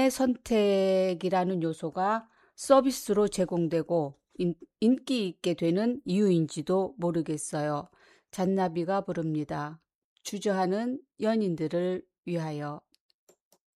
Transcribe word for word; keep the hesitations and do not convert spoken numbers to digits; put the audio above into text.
선택이라는 요소가 서비스로 제공되고 인, 인기 있게 되는 이유인지도 모르겠어요. 잔나비가 부릅니다. 주저하는 연인들을 위하여.